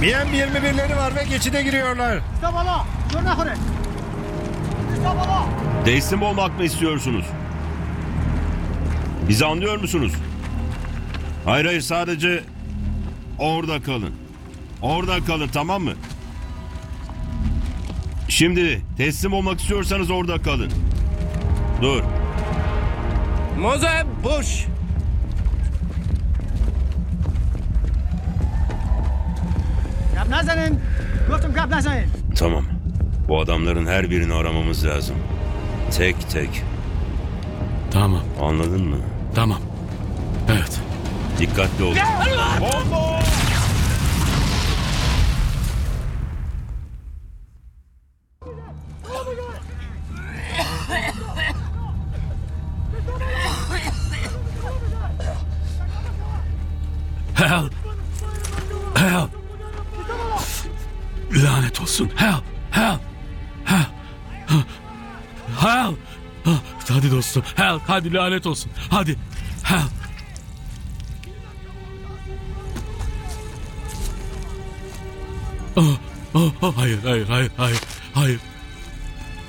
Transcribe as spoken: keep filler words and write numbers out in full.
B M yirmi birleri var ve geçide giriyorlar. Teslim olmak mı istiyorsunuz? Bizi anlıyor musunuz? Hayır hayır, sadece orada kalın. Orada kalın, tamam mı? Şimdi teslim olmak istiyorsanız orada kalın. Dur. Moze Bush. Tamam. Bu adamların her birini aramamız lazım. Tek tek. Tamam, Anladın mı? tamam. Evet. Dikkatli olun. Bomba! Help! Help! Lanet olsun. Help! Help! Help! Help! Hadi dostum. Help! Hadi lanet olsun. Hadi. Help! Oh, oh, oh, hayır, hayır, hayır, hayır, hayır.